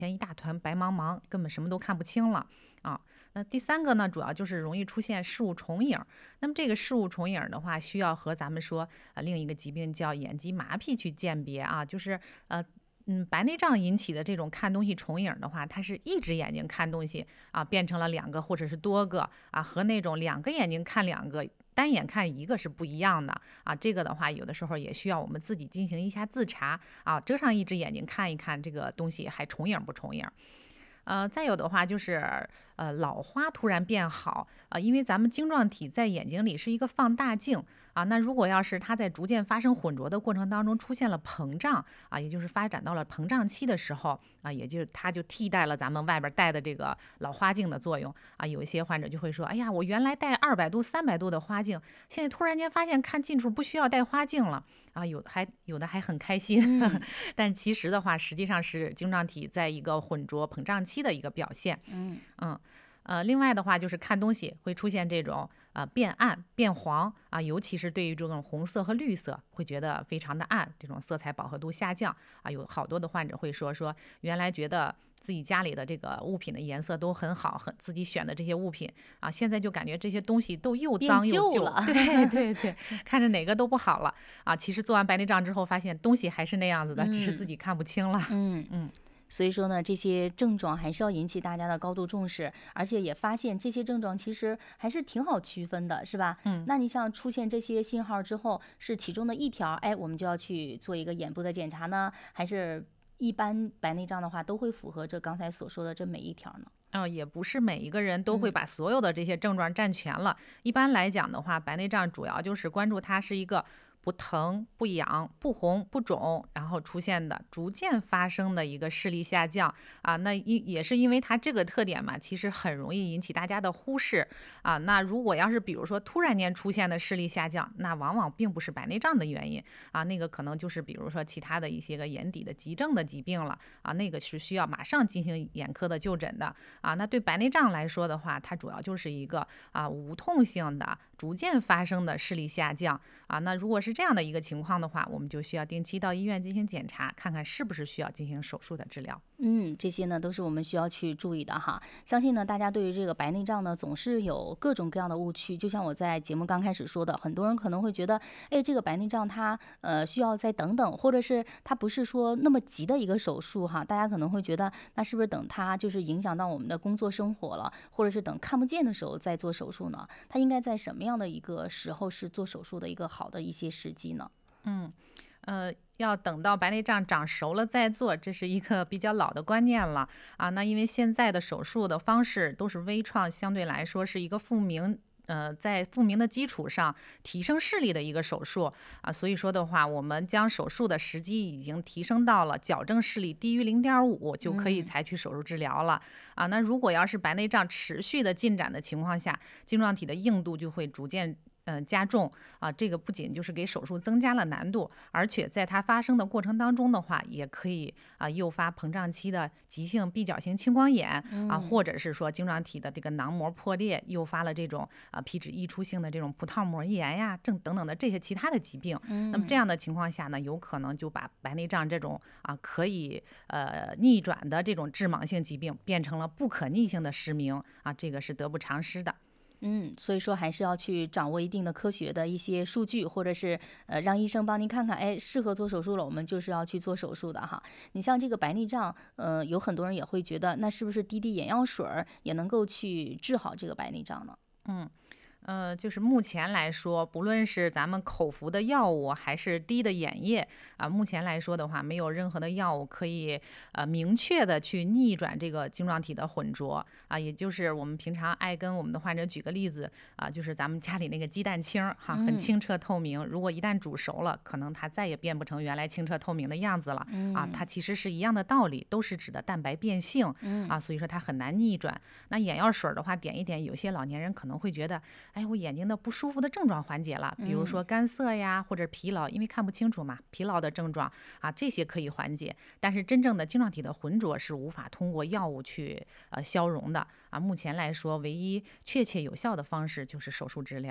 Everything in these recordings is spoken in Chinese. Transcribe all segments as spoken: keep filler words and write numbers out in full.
前一大团白茫茫，根本什么都看不清了啊。那第三个呢，主要就是容易出现视物重影。那么这个视物重影的话，需要和咱们说呃另一个疾病叫眼肌麻痹去鉴别啊，就是呃。嗯，白内障引起的这种看东西重影的话，它是一只眼睛看东西啊，变成了两个或者是多个啊，和那种两个眼睛看两个、单眼看一个是不一样的啊。这个的话，有的时候也需要我们自己进行一下自查啊，遮上一只眼睛看一看这个东西还重影不重影。呃，再有的话就是呃老花突然变好啊、呃因为咱们晶状体在眼睛里是一个放大镜啊，那如果要是它在逐渐发生混浊的过程当中出现了膨胀啊，也就是发展到了膨胀期的时候啊，也就是它就替代了咱们外边戴的这个老花镜的作用啊。有一些患者就会说，哎呀，我原来戴二百度、三百度的花镜，现在突然间发现看近处不需要戴花镜了啊，有还有的还很开心， 嗯但其实的话，实际上是晶状体在一个混浊膨胀期的一个表现。 嗯嗯，呃，另外的话就是看东西会出现这种呃变暗、变黄啊，尤其是对于这种红色和绿色，会觉得非常的暗，这种色彩饱和度下降啊。有好多的患者会说说，原来觉得自己家里的这个物品的颜色都很好，很自己选的这些物品啊，现在就感觉这些东西都又变脏又旧， 旧了。 对对对，看着哪个都不好了啊。其实做完白内障之后，发现东西还是那样子的，只是自嗯己看不清了。 嗯。 嗯。 所以说呢，这些症状还是要引起大家的高度重视，而且也发现这些症状其实还是挺好区分的，是吧？ 嗯。 那你像出现这些信号之后，是其中的一条，哎，我们就要去做一个眼部的检查呢，还是一般白内障的话都会符合这刚才所说的这每一条呢？ 嗯，也不是每一个人都会嗯把所有的这些症状占全了。一般来讲的话，白内障主要就是关注它是一个不疼、不痒、不红、不肿，然后出现的逐渐发生的一个视力下降啊。那因也是因为它这个特点嘛，其实很容易引起大家的忽视啊。那如果要是比如说突然间出现的视力下降，那往往并不是白内障的原因啊，那个可能就是比如说其他的一些个眼底的急症的疾病了啊，那个是需要马上进行眼科的就诊的。啊，那对白内障来说的话，它主要就是一个啊无痛性的、逐渐发生的视力下降啊。那如果是这样的一个情况的话，我们就需要定期到医院进行检查，看看是不是需要进行手术的治疗。 嗯，这些呢都是我们需要去注意的哈。相信呢，大家对于这个白内障呢，总是有各种各样的误区。就像我在节目刚开始说的，很多人可能会觉得，哎，这个白内障它呃需要再等等，或者是它不是说那么急的一个手术哈。大家可能会觉得，那是不是等它就是影响到我们的工作生活了，或者是等看不见的时候再做手术呢？它应该在什么样的一个时候是做手术的一个好的一些时机呢？ 嗯。呃，要等到白内障长熟了再做，这是一个比较老的观念了啊。那因为现在的手术的方式都是微创，相对来说是一个复明。呃，在复明的基础上提升视力的一个手术啊，所以说的话，我们将手术的时机已经提升到了矫正视力低于零点五就可以嗯采取手术治疗了啊。那如果要是白内障持续的进展的情况下，晶状体的硬度就会逐渐嗯、呃加重啊，这个不仅就是给手术增加了难度，而且在它发生的过程当中的话，也可以啊诱发膨胀期的急性闭角型青光眼啊， 嗯或者是说晶状体的这个囊膜破裂，诱发了这种啊皮脂溢出性的这种葡萄膜炎呀，正等等的这些其他的疾病。那么这嗯。 样的情况下呢，有可能就把白内障这种啊可以呃逆转的这种致盲性疾病，变成了不可逆性的失明啊，这个是得不偿失的。 嗯，所以说还是要去掌握一定的科学的一些数据，或者是呃让医生帮您看看，哎，适合做手术了，我们就是要去做手术的哈。你像这个白内障，呃，有很多人也会觉得，那是不是滴滴眼药水儿也能够去治好这个白内障呢？ 嗯。呃，就是目前来说，不论是咱们口服的药物，还是滴的眼液啊，目前来说的话，没有任何的药物可以呃明确的去逆转这个晶状体的混浊啊。也就是我们平常爱跟我们的患者举个例子啊，就是咱们家里那个鸡蛋清儿哈，很嗯清澈透明，如果一旦煮熟了，可能它再也变不成原来清澈透明的样子了啊。 嗯它其实是一样的道理，都是指的蛋白变性嗯啊，所以说它很难逆转。那眼药水儿的话，点一点，有些老年人可能会觉得。哎，我眼睛的不舒服的症状缓解了，比如嗯说干涩呀，或者疲劳，因为看不清楚嘛，疲劳的症状啊，这些可以缓解。但是真正的晶状体的浑浊是无法通过药物去呃消融的啊。目前来说，唯一确切有效的方式就是手术治疗。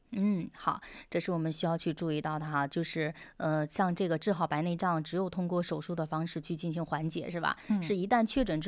嗯，好，这是我们需要去注意到的哈，就是呃，像这个治好白内障，只有通过手术的方式去进行缓解，是吧？ 嗯。 是一旦确诊之